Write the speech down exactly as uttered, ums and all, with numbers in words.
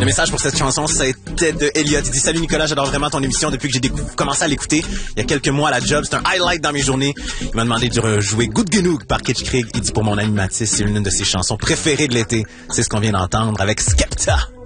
Le message pour cette chanson, c'était de Elliot. Il dit « Salut Nicolas, j'adore vraiment ton émission depuis que j'ai décou- commencé à l'écouter il y a quelques mois à la job. C'est un highlight dans mes journées. Il m'a demandé de rejouer Good Genoog par Kitsch Krieg. Il dit pour mon animatrice, c'est l'une de ses chansons préférées de l'été. C'est ce qu'on vient d'entendre avec Skepta.